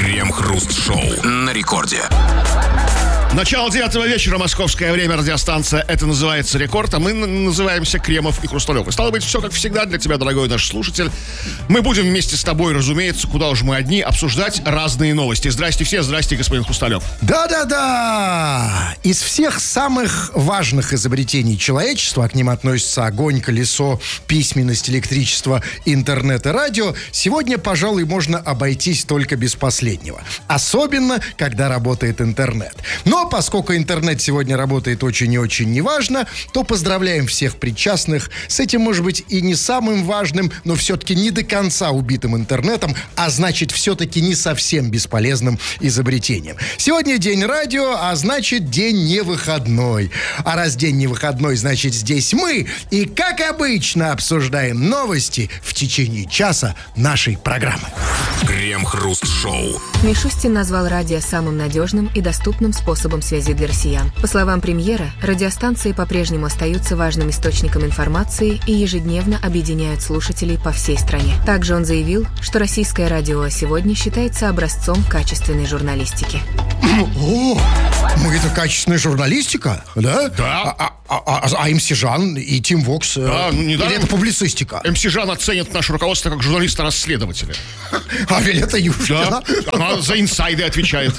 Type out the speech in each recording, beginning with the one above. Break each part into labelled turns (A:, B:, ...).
A: Крем-хруст-шоу на рекорде.
B: Начало 9 вечера, московское время, радиостанция «Это называется Рекорд», а мы называемся Кремов и Хрусталев. И стало быть, все как всегда для тебя, дорогой наш слушатель. Мы будем вместе с тобой, разумеется, куда уж мы одни, обсуждать разные новости. Здрасте все, здрасте, господин Хрусталев.
C: Да-да-да! Из всех самых важных изобретений человечества, а к ним относятся огонь, колесо, письменность, электричество, интернет и радио, сегодня, пожалуй, можно обойтись только без последнего. Особенно, когда работает интернет. Но поскольку интернет сегодня работает очень и очень неважно, то поздравляем всех причастных с этим, может быть, и не самым важным, но все-таки не до конца убитым интернетом, а значит, все-таки не совсем бесполезным изобретением. Сегодня день радио, а значит, день не выходной. А раз день не выходной, значит, здесь мы. И, как обычно, обсуждаем новости в течение часа нашей программы.
A: Крем-хруст-шоу.
D: Мишустин назвал радио самым надежным и доступным способом связи для россиян. По словам премьера, радиостанции по-прежнему остаются важным источником информации и ежедневно объединяют слушателей по всей стране. Также он заявил, что российское радио сегодня считается образцом качественной журналистики.
C: О, это качественная журналистика, да?
B: Да.
C: А МС Жан и Тим Вокс,
B: да,
C: или это публицистика?
B: МС Жан оценит наше руководство как журналиста-расследователя.
C: А Виолетта Юшкина?
B: Да, она за инсайды отвечает.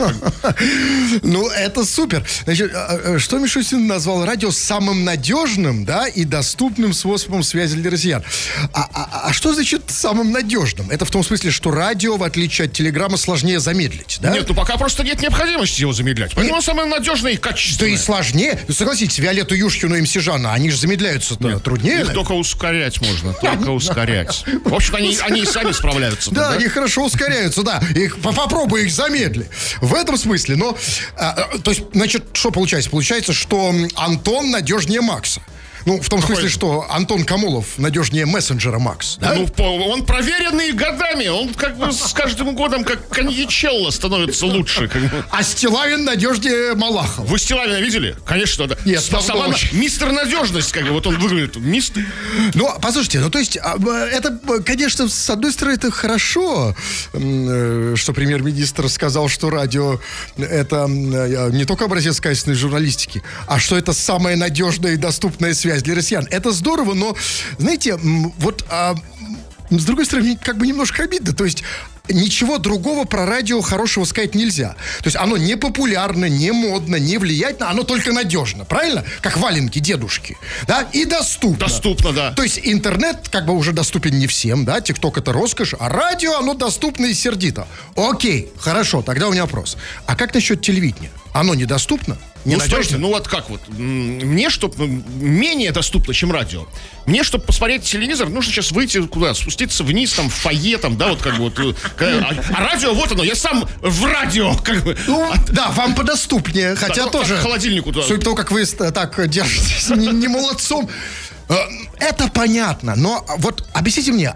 C: Ну, это супер. Значит, что Мишустин назвал радио самым надежным, да, и доступным способом связи для россиян. А что значит самым надежным? Это в том смысле, что радио, в отличие от телеграмма, сложнее замедлить, да?
B: Нет, ну пока просто нет необходимости его замедлять. Поэтому он самый надежный и качественный.
C: Да и сложнее. Согласитесь, Виолетту Юшкину и МС Жана, они же замедляются-то труднее.
B: Их только ускорять можно, только ускорять. В общем-то, они и сами справляются.
C: Да, они хорошо ускоряются, да. Попробуй их замедли. В этом смысле, но... То есть, значит, что получается? Получается, что Антон надежнее Макса. Ну, в том смысле, что Антон Камолов надежнее мессенджера Макс, да?
B: Ну, он проверенный годами. Он как бы с каждым годом как коньячелло становится лучше.
C: А Стилавин надежнее Малахов.
B: Вы Стилавина видели? Конечно, да.
C: Нет,
B: мистер надежность, как бы, вот он выглядит. Мистер.
C: Ну, послушайте, ну, то есть, это, конечно, с одной стороны, это хорошо, что премьер-министр сказал, что радио это не только образец качественной журналистики, а что это самая надежная и доступная связь для россиян. Это здорово, но, знаете, вот с другой стороны, как бы немножко обидно. То есть ничего другого про радио хорошего сказать нельзя. То есть оно не популярно, не модно, не влиятельно, оно только надежно, правильно? Как валенки дедушки, да? И доступно.
B: Доступно, да.
C: То есть интернет как бы уже доступен не всем, да? ТикТок — это роскошь, а радио, оно доступно и сердито. Окей, хорошо, тогда у меня вопрос. А как насчет телевидения? Оно недоступно?
B: Слушайте, ну вот как вот. Мне, чтобы менее доступно, чем радио. Мне, чтобы посмотреть телевизор, нужно сейчас выйти куда? Спуститься вниз, там, в фойе, там, да, вот как бы вот. А радио, вот оно, я сам в радио, как бы.
C: Ну, да, вам подоступнее, хотя
B: да,
C: тоже.
B: К холодильнику туда.
C: Судя по тому, как вы так держитесь, не молодцом. Это понятно, но вот объясните мне,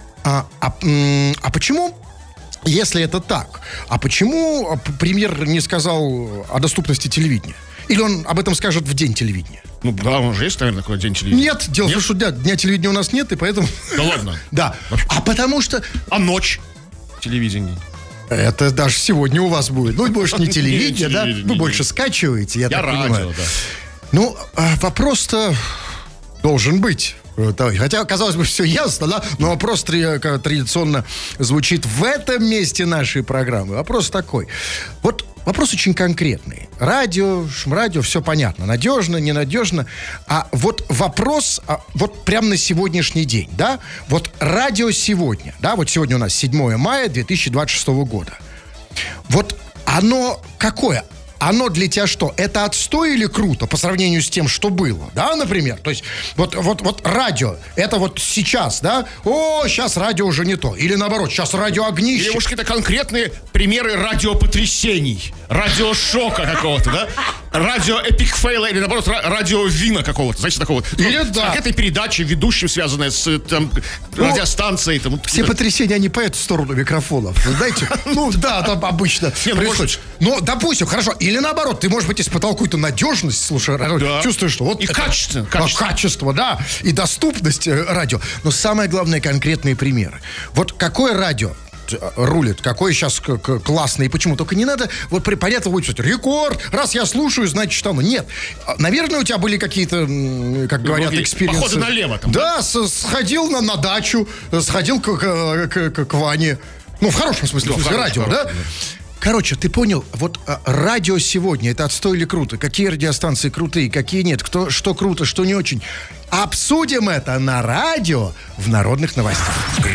C: а почему... Если это так, а почему премьер не сказал о доступности телевидения? Или он об этом скажет в день телевидения?
B: Ну, да, он же есть, наверное, такой день телевидения.
C: Нет, дело в том, что дня телевидения у нас нет, и поэтому...
B: Да ладно?
C: Да, а потому что...
B: А ночь телевидения?
C: Это даже сегодня у вас будет. Ну, больше не телевидение, да? Вы больше скачиваете, я так понимаю.
B: радио, да.
C: Ну, вопрос-то должен быть. Хотя, казалось бы, все ясно, да? Но вопрос традиционно звучит в этом месте нашей программы. Вопрос такой. Вот вопрос очень конкретный. Радио, шмрадио, все понятно. Надежно, ненадежно. А вот вопрос, вот прямо на сегодняшний день, да? Вот радио сегодня, да? Вот сегодня у нас 7 мая 2026 года. Вот оно какое? Оно для тебя что? Это отстой или круто по сравнению с тем, что было? Да, например? То есть, вот радио, это вот сейчас, да? О, сейчас радио уже не то. Или наоборот, сейчас радио огнище.
B: Или, может, какие-то конкретные примеры радиопотрясений, радиошока какого-то, да? Радио эпик фейла или, наоборот, радио вина какого-то, знаете, такого.
C: Или, да.
B: Как этой передачи, ведущим, связанной с радиостанцией. Там,
C: все потрясения, они по эту сторону микрофонов. Знаете? Ну, да, там обычно происходит. Ну, допустим, хорошо. Или наоборот, ты, может быть, испытал какую-то надежность, слушай, да. Чувствуешь, что вот...
B: И качество.
C: Качество, да. И доступность радио. Но самое главное, конкретные примеры. Вот какое радио рулит, какой сейчас классный, и почему. Только не надо, вот понятно, будет сказать, рекорд, раз я слушаю, значит, что оно. Нет. Наверное, у тебя были какие-то, как говорят, экспириенсы.
B: Походы налево там.
C: Да, сходил на дачу, сходил к Ване. Ну, в хорошем смысле, радио, да? Короче, ты понял, вот радио сегодня, это отстой или круто? Какие радиостанции крутые, какие нет? Что круто, что не очень? Обсудим это на радио в народных новостях.